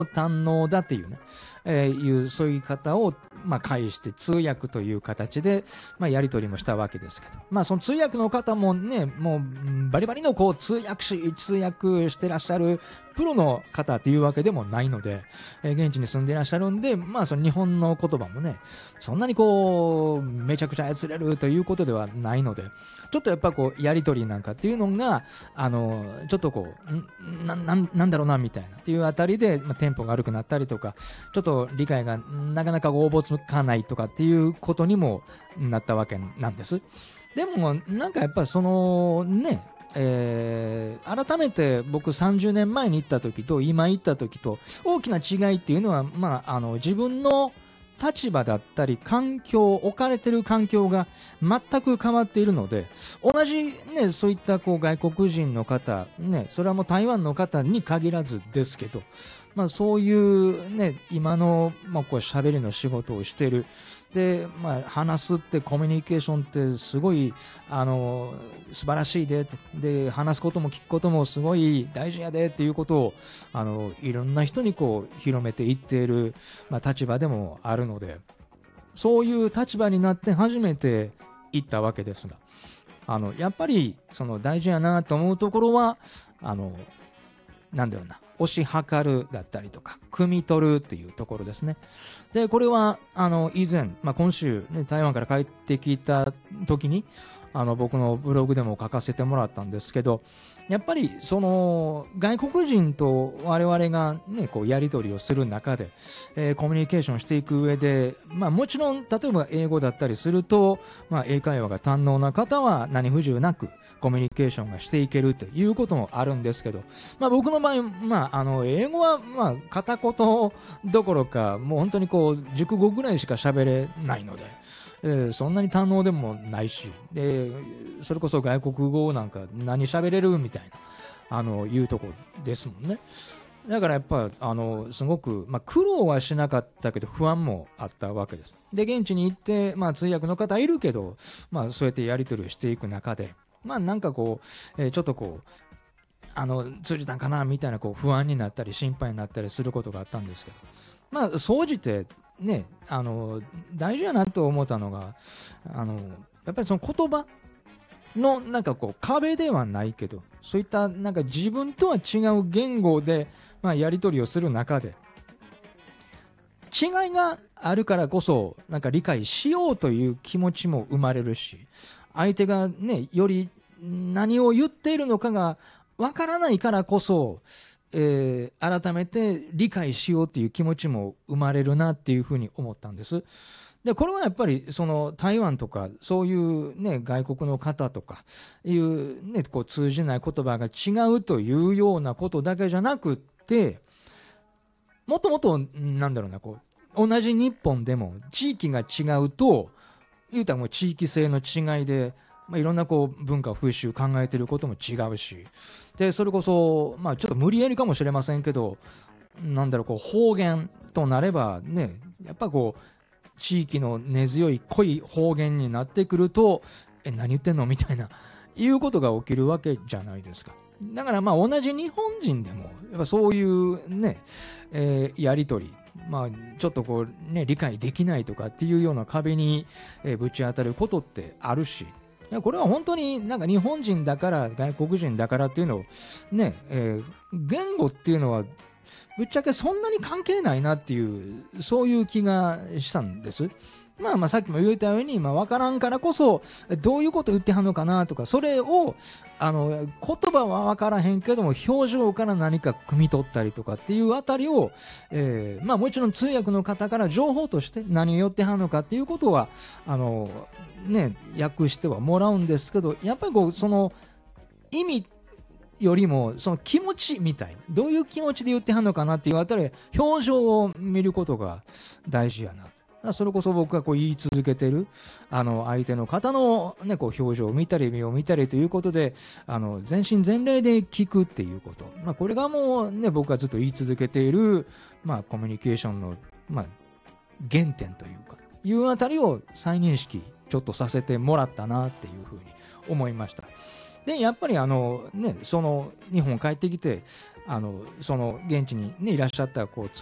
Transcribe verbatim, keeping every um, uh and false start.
堪能だっていうね、えー、いうそういう方を、まあ、介して通訳という形で、まあ、やり取りもしたわけですけど、まあ、その通訳の方もね、もうバリバリのこう通訳し通訳してらっしゃるプロの方っていうわけでもないので、えー、現地に住んでいらっしゃるんで、まあ、その日本の言葉もね、そんなにこうめちゃくちゃ操れるということではないので、ちょっとやっぱこうやり取りなんかっていうのが、あのちょっとこう な, な, なんだろうなみたいなっていうあたりで、まあ、テンポが悪くなったりとか、ちょっと理解がなかなかおぼつかないとかっていうことにもなったわけなんです。でもなんかやっぱりそのね、えー、改めて僕さんじゅうねんまえに行った時と今行った時と大きな違いっていうのは、まあ、あの自分の立場だったり環境、置かれてる環境が全く変わっているので、同じね、そういったこう外国人の方ね、それはもう台湾の方に限らずですけど、まあ、そういうね、今の、まあ、こう喋りの仕事をしている。で、まあ、話すってコミュニケーションってすごい、あの、素晴らしいで、で、話すことも聞くこともすごい大事やでっていうことを、あの、いろんな人にこう、広めていっている、まあ、立場でもあるので、そういう立場になって初めて行ったわけですが、あの、やっぱり、その大事やなと思うところは、あの、なんだろうな、推し量るだったりとか、汲み取るっていうところですね。で、これは、あの、以前、まあ、今週、ね、台湾から帰ってきた時に、あの、僕のブログでも書かせてもらったんですけど、やっぱり、その、外国人と我々がね、こう、やり取りをする中で、えー、コミュニケーションしていく上で、まあ、もちろん、例えば英語だったりすると、まあ、英会話が堪能な方は何不自由なく、コミュニケーションがしていけるということもあるんですけど、まあ、僕の場合、まあ、あの英語は、まあ、片言どころかもう本当にこう熟語ぐらいしか喋れないので、えー、そんなに堪能でもないし、でそれこそ外国語なんか何喋れるみたいなあのいうところですもんね。だからやっぱあのすごく、まあ、苦労はしなかったけど不安もあったわけです。で現地に行って、まあ、通訳の方いるけど、まあ、そうやってやり取りをしていく中で、まあなんかこう、えー、ちょっとこうあの通じたんかなみたいなこう不安になったり心配になったりすることがあったんですけど、まあ総じてね、あの大事やなと思ったのが、あのやっぱりその言葉のなんかこう壁ではないけど、そういったなんか自分とは違う言語で、まあ、やり取りをする中で違いがあるからこそなんか理解しようという気持ちも生まれるし、相手がねより何を言っているのかがわからないからこそ、えー、改めて理解しようっていう気持ちも生まれるなっていうふうに思ったんです。でこれはやっぱりその台湾とかそういうね外国の方とかいうねこう通じない言葉が違うというようなことだけじゃなくって、もっともっとなんだろうなこう同じ日本でも地域が違うと言うたらもう地域性の違いで、まあ、いろんなこう文化風習考えてることも違うし、でそれこそ、まあ、ちょっと無理やりかもしれませんけど、なんだろうこう方言となればねやっぱこう地域の根強い濃い方言になってくると、え何言ってんのみたいないうことが起きるわけじゃないですか。だからまあ同じ日本人でもやっぱそういうね、えー、やり取り、まあ、ちょっとこうね理解できないとかっていうような壁に、えー、ぶち当たることってあるし、いやこれは本当になんか日本人だから外国人だからっていうのをね、えー、言語っていうのはぶっちゃけそんなに関係ないなっていうそういう気がしたんです。まあまあさっきも言ったように、まあ、分からんからこそどういうこと言ってはんのかなとか、それをあの言葉は分からへんけども表情から何か汲み取ったりとかっていうあたりを、えーまあ、もちろん通訳の方から情報として何を言ってはんのかっていうことはあのね訳してはもらうんですけど、やっぱりこうその意味よりもその気持ちみたいな、どういう気持ちで言ってはんのかなっていうあたり表情を見ることが大事やな。それこそ僕がこう言い続けてるあの相手の方の、ね、こう表情を見たり目を見たりということで、あの全身全霊で聞くっていうこと、まあ、これがもう、ね、僕がずっと言い続けている、まあ、コミュニケーションの、まあ、原点というかいうあたりを再認識ちょっとさせてもらったなっていうふうに思いました。でやっぱりあの、ね、その日本帰ってきてあのその現地に、ね、いらっしゃったこう